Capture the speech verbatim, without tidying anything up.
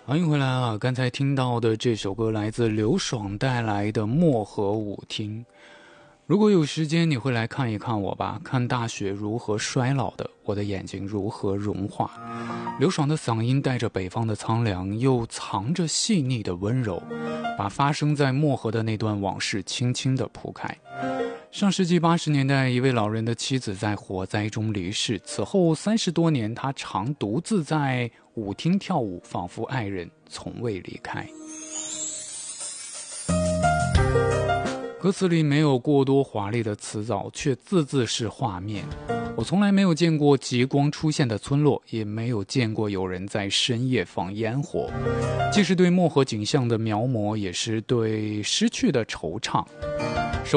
欢迎回来啊！刚才听到的这首歌来自刘爽带来的《漠河舞厅》。如果有时间，你会来看一看我吧，看大雪如何衰老的，我的眼睛如何融化。刘爽的嗓音带着北方的苍凉，又藏着细腻的温柔，把发生在漠河的那段往事轻轻地铺开。上世纪八十年代，一位老人的妻子在火灾中离世，此后三十多年，他常独自在舞厅跳舞，仿佛爱人从未离开。歌词里没有过多华丽的词藻，却字字是画面。我从来没有见过极光出现的村落，也没有见过有人在深夜放烟火。既是对漠河景象的描摹，也是对失去的惆怅。